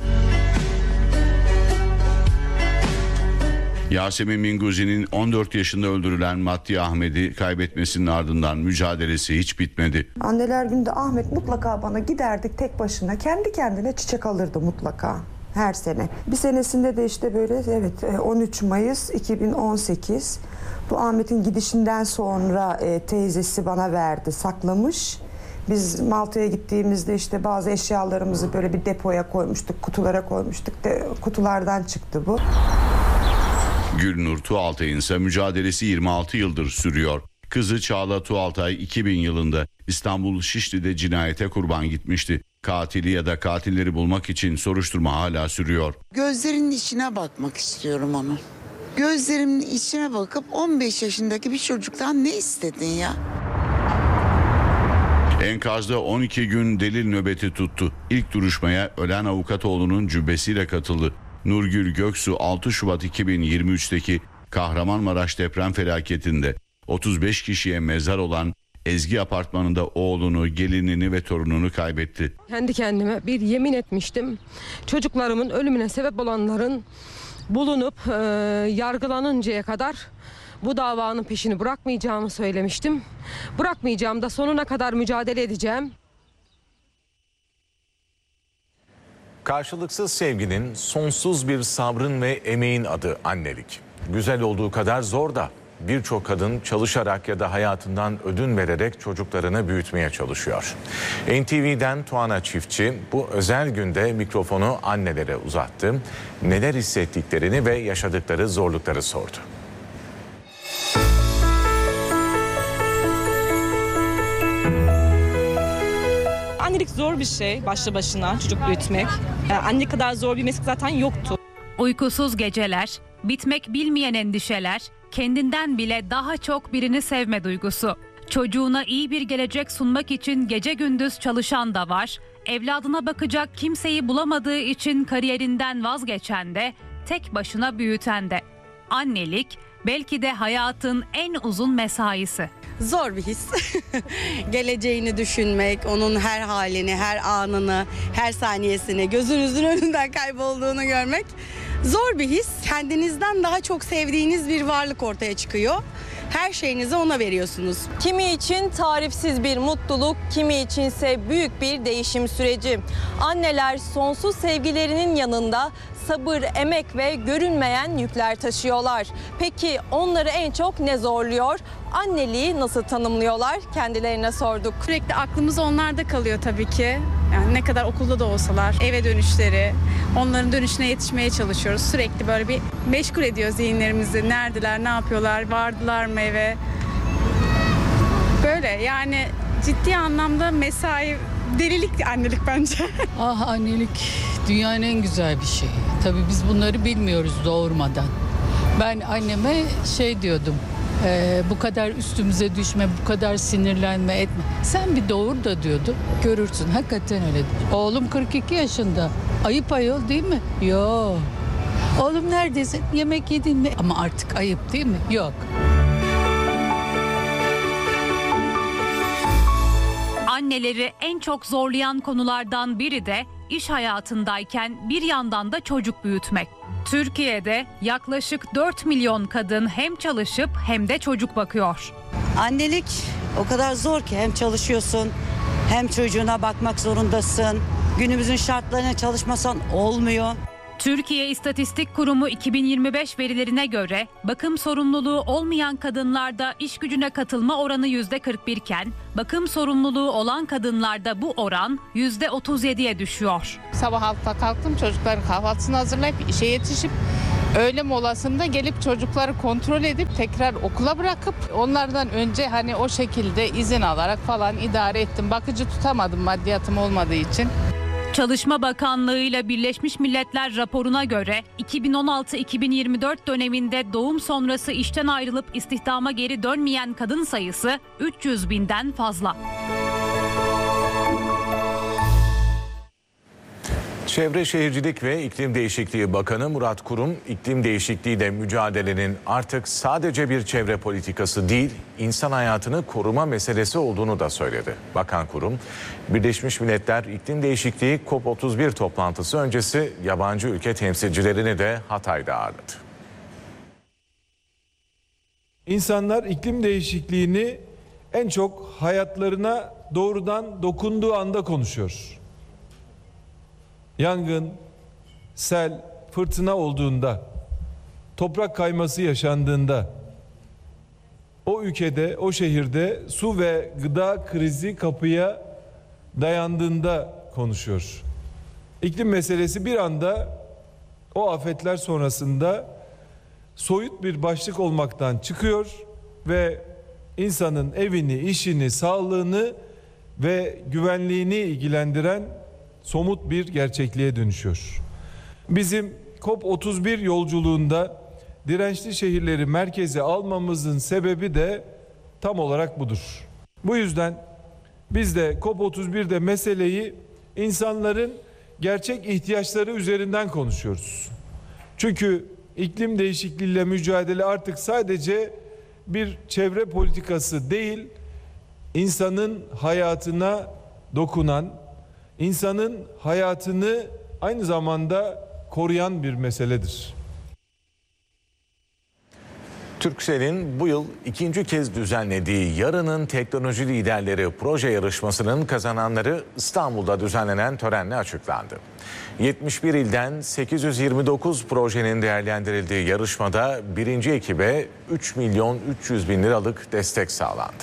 Yasemin Minguzi'nin on dört yaşında öldürülen Mattia Ahmet'i kaybetmesinin ardından mücadelesi hiç bitmedi. Anneler Günü'nde Ahmet mutlaka bana giderdik tek başına. Kendi kendine çiçek alırdı mutlaka her sene. Bir senesinde de işte böyle evet on üç Mayıs iki bin on sekiz bu Ahmet'in gidişinden sonra e, teyzesi bana verdi, saklamış. Biz Malta'ya gittiğimizde işte bazı eşyalarımızı böyle bir depoya koymuştuk, kutulara koymuştuk. De, kutulardan çıktı bu. Gülnur Tuğaltay'ın ise mücadelesi yirmi altı yıldır sürüyor. Kızı Çağla Tuğaltay iki bin yılında İstanbul Şişli'de cinayete kurban gitmişti. Katili ya da katilleri bulmak için soruşturma hala sürüyor. Gözlerinin içine bakmak istiyorum onun. Gözlerimin içine bakıp on beş yaşındaki bir çocuktan ne istedin ya? Enkazda on iki gün delil nöbeti tuttu. İlk duruşmaya ölen avukatoğlunun cübbesiyle katıldı. Nurgül Göksu altı Şubat iki bin yirmi üçteki Kahramanmaraş deprem felaketinde otuz beş kişiye mezar olan Ezgi apartmanında oğlunu, gelinini ve torununu kaybetti. Kendi kendime bir yemin etmiştim. Çocuklarımın ölümüne sebep olanların bulunup e, yargılanıncaya kadar bu davanın peşini bırakmayacağımı söylemiştim. Bırakmayacağım da sonuna kadar mücadele edeceğim. Karşılıksız sevginin, sonsuz bir sabrın ve emeğin adı annelik. Güzel olduğu kadar zor da birçok kadın çalışarak ya da hayatından ödün vererek çocuklarını büyütmeye çalışıyor. N T V'den Tuana Çiftçi bu özel günde mikrofonu annelere uzattı. Neler hissettiklerini ve yaşadıkları zorlukları sordu. Annelik zor bir şey başlı başına, çocuk büyütmek. Yani anne kadar zor bir meslek zaten yoktu. Uykusuz geceler, bitmek bilmeyen endişeler, kendinden bile daha çok birini sevme duygusu. Çocuğuna iyi bir gelecek sunmak için gece gündüz çalışan da var. Evladına bakacak kimseyi bulamadığı için kariyerinden vazgeçen de, tek başına büyüten de. Annelik belki de hayatın en uzun mesaisi. Zor bir his. Geleceğini düşünmek, onun her halini, her anını, her saniyesini, gözünüzün önünden kaybolduğunu görmek zor bir his. Kendinizden daha çok sevdiğiniz bir varlık ortaya çıkıyor. Her şeyinizi ona veriyorsunuz. Kimi için tarifsiz bir mutluluk, kimi içinse büyük bir değişim süreci. Anneler sonsuz sevgilerinin yanında sabır, emek ve görünmeyen yükler taşıyorlar. Peki onları en çok ne zorluyor? Anneliği nasıl tanımlıyorlar? Kendilerine sorduk. Sürekli aklımız onlarda kalıyor tabii ki. Yani ne kadar okulda da olsalar, eve dönüşleri, onların dönüşüne yetişmeye çalışıyoruz. Sürekli böyle bir meşgul ediyor zihinlerimizi. Neredeler, ne yapıyorlar, vardılar mı eve? Böyle yani ciddi anlamda mesai, delilik annelik bence. Ah annelik dünyanın en güzel bir şeyi. Tabii biz bunları bilmiyoruz doğurmadan. Ben anneme şey diyordum. Ee, bu kadar üstümüze düşme, bu kadar sinirlenme etme. Sen bir doğur da diyordu. Görürsün. Hakikaten öyle. Oğlum kırk iki yaşında. Ayıp ayol değil mi? Yo. Oğlum neredesin? Yemek yedin mi? Ama artık ayıp değil mi? Yok. Anneleri en çok zorlayan konulardan biri de iş hayatındayken bir yandan da çocuk büyütmek. Türkiye'de yaklaşık dört milyon kadın hem çalışıp hem de çocuk bakıyor. Annelik o kadar zor ki, hem çalışıyorsun hem çocuğuna bakmak zorundasın. Günümüzün şartlarına çalışmasan olmuyor. Türkiye İstatistik Kurumu iki bin yirmi beş verilerine göre bakım sorumluluğu olmayan kadınlarda iş gücüne katılma oranı yüzde kırk bir iken bakım sorumluluğu olan kadınlarda bu oran yüzde otuz yediye düşüyor. Sabah altıda kalktım, çocukların kahvaltısını hazırlayıp işe yetişip öğle molasında gelip çocukları kontrol edip tekrar okula bırakıp onlardan önce hani o şekilde izin alarak falan idare ettim. Bakıcı tutamadım maddiyatım olmadığı için. Çalışma Bakanlığı ile Birleşmiş Milletler raporuna göre iki bin on altı iki bin yirmi dört döneminde doğum sonrası işten ayrılıp istihdama geri dönmeyen kadın sayısı üç yüz binden fazla. Çevre Şehircilik ve İklim Değişikliği Bakanı Murat Kurum, iklim değişikliğiyle mücadelenin artık sadece bir çevre politikası değil, insan hayatını koruma meselesi olduğunu da söyledi. Bakan Kurum, Birleşmiş Milletler İklim Değişikliği COP otuz bir toplantısı öncesi yabancı ülke temsilcilerini de Hatay'da ağırladı. İnsanlar iklim değişikliğini en çok hayatlarına doğrudan dokunduğu anda konuşuyor. Yangın, sel, fırtına olduğunda, toprak kayması yaşandığında, o ülkede, o şehirde su ve gıda krizi kapıya dayandığında konuşuyor. İklim meselesi bir anda o afetler sonrasında soyut bir başlık olmaktan çıkıyor ve insanın evini, işini, sağlığını ve güvenliğini ilgilendiren somut bir gerçekliğe dönüşüyor. Bizim COP otuz bir yolculuğunda dirençli şehirleri merkeze almamızın sebebi de tam olarak budur. Bu yüzden biz de COP otuz birde meseleyi insanların gerçek ihtiyaçları üzerinden konuşuyoruz. Çünkü iklim değişikliğiyle mücadele artık sadece bir çevre politikası değil, insanın hayatına dokunan, insanın hayatını aynı zamanda koruyan bir meseledir. Turkcell'in bu yıl ikinci kez düzenlediği Yarının Teknoloji Liderleri proje yarışmasının kazananları İstanbul'da düzenlenen törenle açıklandı. yetmiş bir ilden sekiz yüz yirmi dokuz projenin değerlendirildiği yarışmada birinci ekibe üç milyon üç yüz bin liralık destek sağlandı.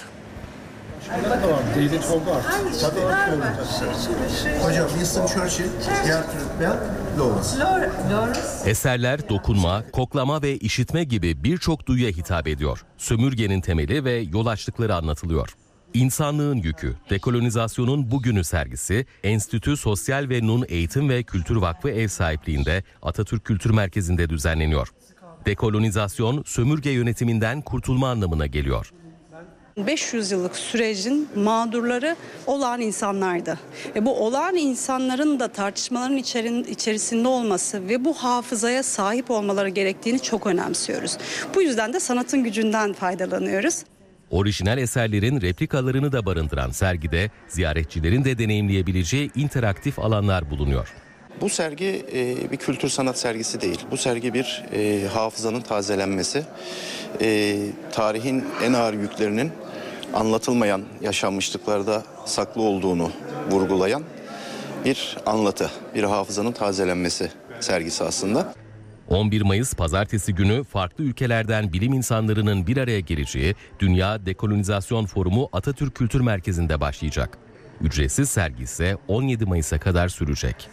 Hocam Winston Churchill, Gertrude Bell, Lawrence. Eserler dokunma, koklama ve işitme gibi birçok duyuya hitap ediyor. Sömürgenin temeli ve yol açtıkları anlatılıyor. İnsanlığın Yükü, Dekolonizasyonun Bugünü sergisi, Enstitü Sosyal ve Nun Eğitim ve Kültür Vakfı ev sahipliğinde Atatürk Kültür Merkezi'nde düzenleniyor. Dekolonizasyon, sömürge yönetiminden kurtulma anlamına geliyor. beş yüz yıllık sürecin mağdurları olağan insanlardı. Ve bu olağan insanların da tartışmaların içerisinde olması ve bu hafızaya sahip olmaları gerektiğini çok önemsiyoruz. Bu yüzden de sanatın gücünden faydalanıyoruz. Orijinal eserlerin replikalarını da barındıran sergide ziyaretçilerin de deneyimleyebileceği interaktif alanlar bulunuyor. Bu sergi e, bir kültür sanat sergisi değil. Bu sergi bir e, hafızanın tazelenmesi, e, tarihin en ağır yüklerinin anlatılmayan yaşanmışlıklarda saklı olduğunu vurgulayan bir anlatı, bir hafızanın tazelenmesi sergisi aslında. on bir Mayıs Pazartesi günü farklı ülkelerden bilim insanlarının bir araya geleceği Dünya Dekolonizasyon Forumu Atatürk Kültür Merkezi'nde başlayacak. Ücretsiz sergi ise on yedi Mayıs'a kadar sürecek.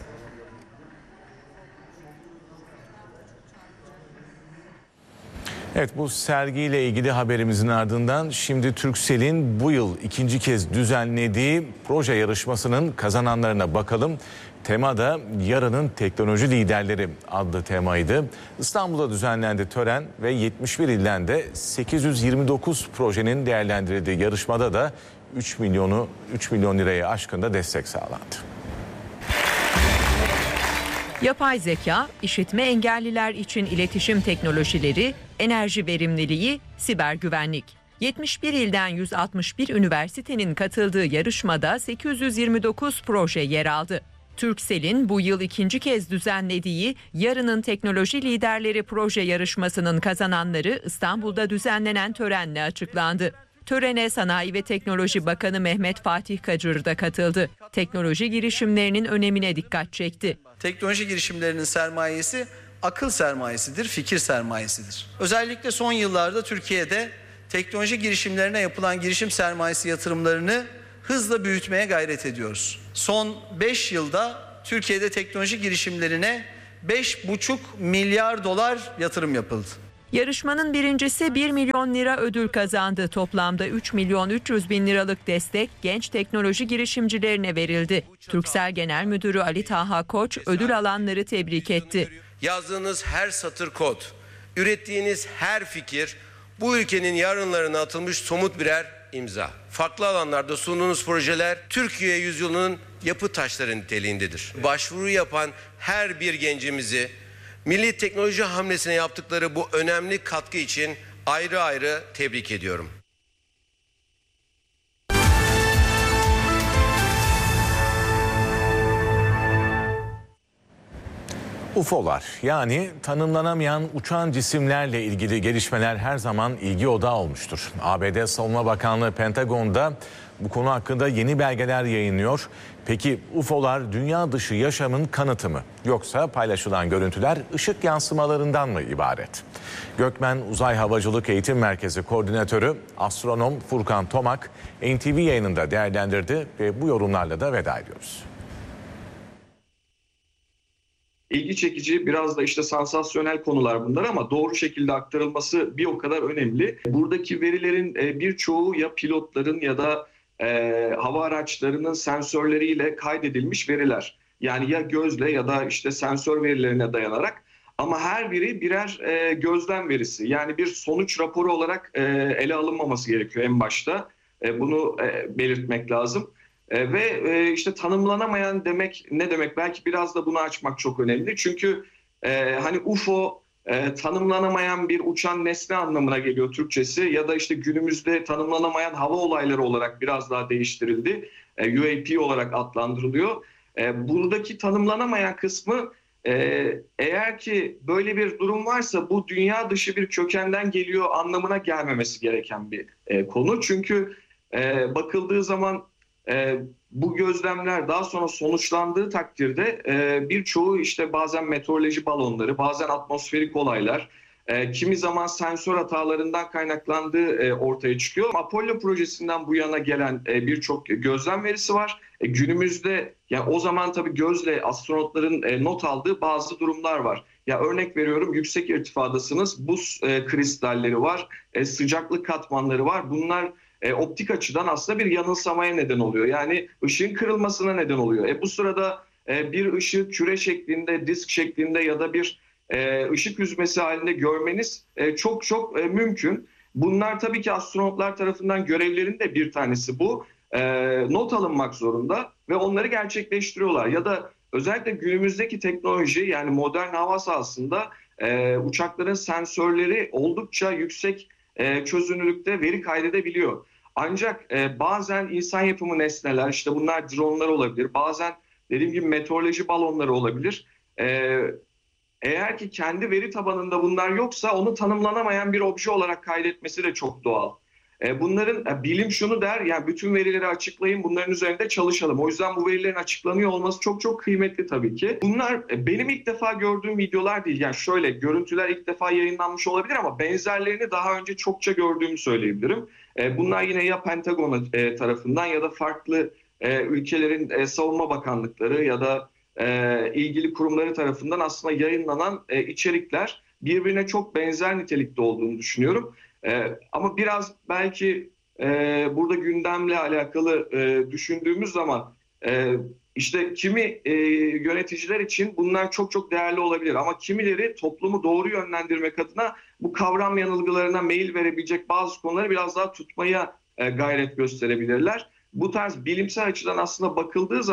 Evet, bu sergiyle ilgili haberimizin ardından şimdi Turkcell'in bu yıl ikinci kez düzenlediği proje yarışmasının kazananlarına bakalım. Tema da Yarının Teknoloji Liderleri adlı temaydı. İstanbul'da düzenlendi tören ve yetmiş bir ilden de sekiz yüz yirmi dokuz projenin değerlendirildiği yarışmada da üç milyonu üç milyon liraya aşkın da destek sağlandı. Yapay zeka, işitme engelliler için iletişim teknolojileri, enerji verimliliği, siber güvenlik. yetmiş bir ilden yüz altmış bir üniversitenin katıldığı yarışmada sekiz yüz yirmi dokuz proje yer aldı. Turkcell'in bu yıl ikinci kez düzenlediği Yarının Teknoloji Liderleri proje yarışmasının kazananları İstanbul'da düzenlenen törenle açıklandı. Törene Sanayi ve Teknoloji Bakanı Mehmet Fatih Kacır da katıldı. Teknoloji girişimlerinin önemine dikkat çekti. Teknoloji girişimlerinin sermayesi akıl sermayesidir, fikir sermayesidir. Özellikle son yıllarda Türkiye'de teknoloji girişimlerine yapılan girişim sermayesi yatırımlarını hızla büyütmeye gayret ediyoruz. Son beş yılda Türkiye'de teknoloji girişimlerine beş buçuk milyar dolar yatırım yapıldı. Yarışmanın birincisi bir milyon lira ödül kazandı. Toplamda üç milyon üç yüz bin liralık destek genç teknoloji girişimcilerine verildi. Turkcell Genel Müdürü Ali Taha Koç ödül alanları tebrik etti. Yazdığınız her satır kod, ürettiğiniz her fikir bu ülkenin yarınlarına atılmış somut birer imza. Farklı alanlarda sunduğunuz projeler Türkiye yüzyılının yapı taşları niteliğindedir. Başvuru yapan her bir gencimizi milli teknoloji hamlesine yaptıkları bu önemli katkı için ayrı ayrı tebrik ediyorum. U F O'lar yani tanımlanamayan uçan cisimlerle ilgili gelişmeler her zaman ilgi odağı olmuştur. A B D Savunma Bakanlığı Pentagon'da bu konu hakkında yeni belgeler yayınlıyor. Peki U F O'lar dünya dışı yaşamın kanıtı mı? Yoksa paylaşılan görüntüler ışık yansımalarından mı ibaret? Gökmen Uzay Havacılık Eğitim Merkezi Koordinatörü astronom Furkan Tomak N T V yayınında değerlendirdi ve bu yorumlarla da veda ediyoruz. İlgi çekici, biraz da işte sansasyonel konular bunlar ama doğru şekilde aktarılması bir o kadar önemli. Buradaki verilerin birçoğu ya pilotların ya da e, hava araçlarının sensörleriyle kaydedilmiş veriler. Yani ya gözle ya da işte sensör verilerine dayanarak, ama her biri birer e, gözlem verisi. Yani bir sonuç raporu olarak e, ele alınmaması gerekiyor en başta. E, bunu e, belirtmek lazım. E, ve e, işte tanımlanamayan demek ne demek? Belki biraz da bunu açmak çok önemli. Çünkü e, hani U F O e, tanımlanamayan bir uçan nesne anlamına geliyor Türkçesi. Ya da işte günümüzde tanımlanamayan hava olayları olarak biraz daha değiştirildi. E, U A P olarak adlandırılıyor. E, buradaki tanımlanamayan kısmı e, eğer ki böyle bir durum varsa bu dünya dışı bir kökenden geliyor anlamına gelmemesi gereken bir e, konu. Çünkü e, bakıldığı zaman e, bu gözlemler daha sonra sonuçlandığı takdirde e, birçoğu işte bazen meteoroloji balonları, bazen atmosferik olaylar, e, kimi zaman sensör hatalarından kaynaklandığı e, ortaya çıkıyor. Apollo projesinden bu yana gelen e, birçok gözlem verisi var. E, günümüzde yani o zaman tabii gözle astronotların e, not aldığı bazı durumlar var. Ya örnek veriyorum, yüksek irtifadasınız, buz e, kristalleri var, e, sıcaklık katmanları var. Bunlar E, optik açıdan aslında bir yanılsamaya neden oluyor. Yani ışığın kırılmasına neden oluyor. E, bu sırada e, bir ışığı küre şeklinde, disk şeklinde ya da bir e, ışık hüzmesi halinde görmeniz e, çok çok e, mümkün. Bunlar tabii ki astronotlar tarafından görevlerinin de bir tanesi bu. E, not alınmak zorunda ve onları gerçekleştiriyorlar. Ya da özellikle günümüzdeki teknoloji, yani modern hava sahasında e, uçakların sensörleri oldukça yüksek e, çözünürlükte veri kaydedebiliyor. Ancak e, bazen insan yapımı nesneler, işte bunlar dronlar olabilir, bazen dediğim gibi meteoroloji balonları olabilir. E, eğer ki kendi veri tabanında bunlar yoksa onu tanımlanamayan bir obje olarak kaydetmesi de çok doğal. E, bunların e, bilim şunu der, yani bütün verileri açıklayın, bunların üzerinde çalışalım. O yüzden bu verilerin açıklanıyor olması çok çok kıymetli tabii ki. Bunlar e, benim ilk defa gördüğüm videolar değil. Yani şöyle, görüntüler ilk defa yayınlanmış olabilir ama benzerlerini daha önce çokça gördüğümü söyleyebilirim. E, bunlar yine ya Pentagon e, tarafından ya da farklı e, ülkelerin e, savunma bakanlıkları ya da e, ilgili kurumları tarafından aslında yayınlanan e, içerikler, birbirine çok benzer nitelikte olduğunu düşünüyorum. Ee, ama biraz belki e, burada gündemle alakalı e, düşündüğümüz zaman e, işte kimi e, yöneticiler için bunlar çok çok değerli olabilir. Ama kimileri toplumu doğru yönlendirmek adına bu kavram yanılgılarına meyil verebilecek bazı konuları biraz daha tutmaya e, gayret gösterebilirler. Bu tarz bilimsel açıdan aslında bakıldığı zaman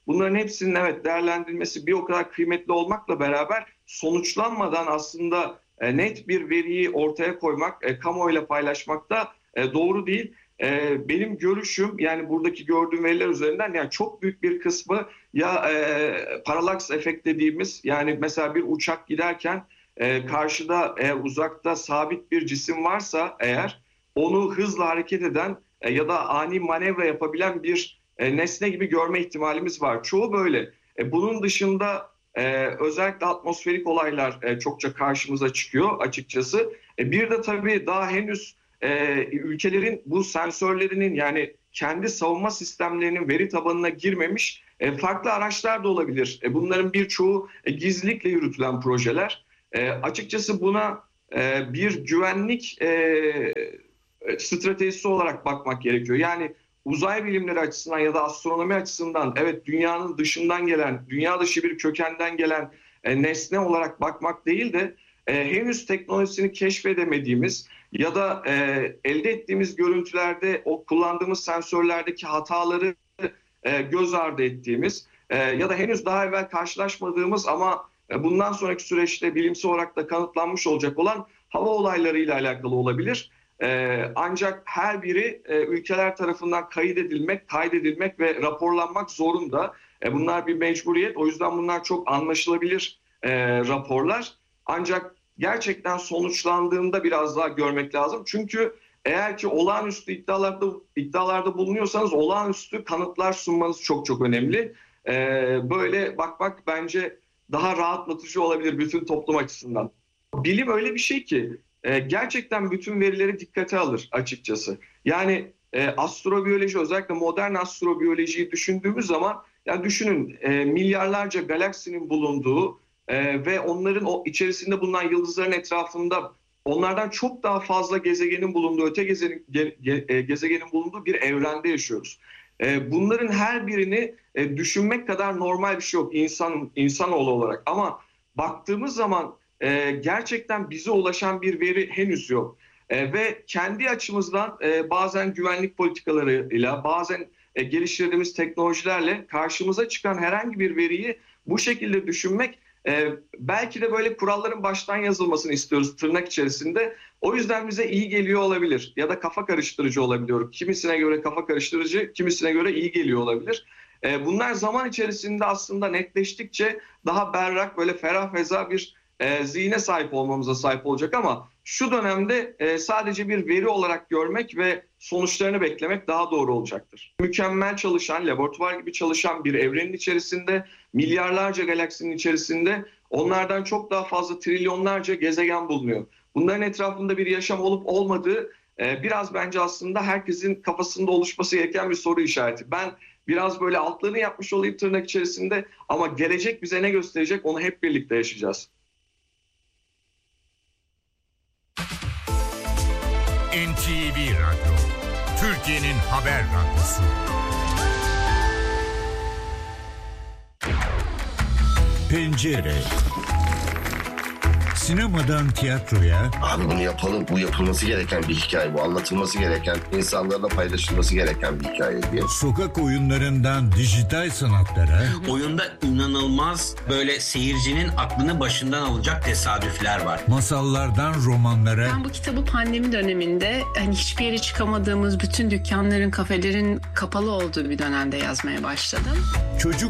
bunların hepsinin evet değerlendirilmesi bir o kadar kıymetli olmakla beraber sonuçlanmadan aslında e, net bir veriyi ortaya koymak, e, kamuoyuyla paylaşmak da e, doğru değil. E, benim görüşüm, yani buradaki gördüğüm veriler üzerinden, yani çok büyük bir kısmı ya e, paralaks efekt dediğimiz, yani mesela bir uçak giderken e, karşıda eğer uzakta sabit bir cisim varsa eğer onu hızla hareket eden e, ya da ani manevra yapabilen bir e, nesne gibi görme ihtimalimiz var. Çoğu böyle. E, bunun dışında e, özellikle atmosferik olaylar e, çokça karşımıza çıkıyor açıkçası. E, bir de tabii daha henüz e, ülkelerin bu sensörlerinin, yani kendi savunma sistemlerinin veri tabanına girmemiş e, farklı araçlar da olabilir. E, bunların birçoğu e, gizlilikle yürütülen projeler. E, açıkçası buna e, bir güvenlik e, stratejisi olarak bakmak gerekiyor. Yani uzay bilimleri açısından ya da astronomi açısından evet dünyanın dışından gelen, dünya dışı bir kökenden gelen e, nesne olarak bakmak değil de e, henüz teknolojisini keşfedemediğimiz ya da e, elde ettiğimiz görüntülerde o kullandığımız sensörlerdeki hataları e, göz ardı ettiğimiz e, ya da henüz daha evvel karşılaşmadığımız ama e, bundan sonraki süreçte bilimsel olarak da kanıtlanmış olacak olan hava olaylarıyla alakalı olabilir. Ee, ancak her biri e, ülkeler tarafından kaydedilmek, kaydedilmek ve raporlanmak zorunda. E, bunlar bir mecburiyet. O yüzden bunlar çok anlaşılabilir e, raporlar. Ancak gerçekten sonuçlandığında biraz daha görmek lazım. Çünkü eğer ki olağanüstü iddialarda, iddialarda bulunuyorsanız olağanüstü kanıtlar sunmanız çok çok önemli. E, böyle bakmak bence daha rahatlatıcı olabilir bütün toplum açısından. Bilim öyle bir şey ki gerçekten bütün verileri dikkate alır açıkçası. Yani e, astrobiyoloji, özellikle modern astrobiyolojiyi düşündüğümüz zaman, yani düşünün e, milyarlarca galaksinin bulunduğu e, ve onların o içerisinde bulunan yıldızların etrafında onlardan çok daha fazla gezegenin bulunduğu, öte gezegenin, ge, ge, gezegenin bulunduğu bir evrende yaşıyoruz. E, bunların her birini e, düşünmek kadar normal bir şey yok insan insanoğlu olarak. Ama baktığımız zaman Ee, gerçekten bize ulaşan bir veri henüz yok. Ee, ve kendi açımızdan e, bazen güvenlik politikalarıyla, bazen e, geliştirdiğimiz teknolojilerle karşımıza çıkan herhangi bir veriyi bu şekilde düşünmek, e, belki de böyle kuralların baştan yazılmasını istiyoruz tırnak içerisinde. O yüzden bize iyi geliyor olabilir ya da kafa karıştırıcı olabiliyor. Kimisine göre kafa karıştırıcı, kimisine göre iyi geliyor olabilir. E, bunlar zaman içerisinde aslında netleştikçe daha berrak, böyle ferah feza bir E, zihne sahip olmamıza sahip olacak, ama şu dönemde e, sadece bir veri olarak görmek ve sonuçlarını beklemek daha doğru olacaktır. Mükemmel çalışan, laboratuvar gibi çalışan bir evrenin içerisinde, milyarlarca galaksinin içerisinde onlardan çok daha fazla trilyonlarca gezegen bulunuyor. Bunların etrafında bir yaşam olup olmadığı e, biraz bence aslında herkesin kafasında oluşması gereken bir soru işareti. Ben biraz böyle altlarını yapmış olayım tırnak içerisinde, ama gelecek bize ne gösterecek onu hep birlikte yaşayacağız. N T V Radyo, Türkiye'nin haber radyosu. Pencere. Sinemadan tiyatroya. Abi bunu yapalım, bu yapılması gereken bir hikaye, bu anlatılması gereken, insanlarla paylaşılması gereken bir hikaye diye. Sokak oyunlarından dijital sanatlara. Oyunda inanılmaz böyle seyircinin aklını başından alacak tesadüfler var. Masallardan romanlara. Ben bu kitabı pandemi döneminde, hani hiçbir yere çıkamadığımız, bütün dükkanların, kafelerin kapalı olduğu bir dönemde yazmaya başladım. Çocuk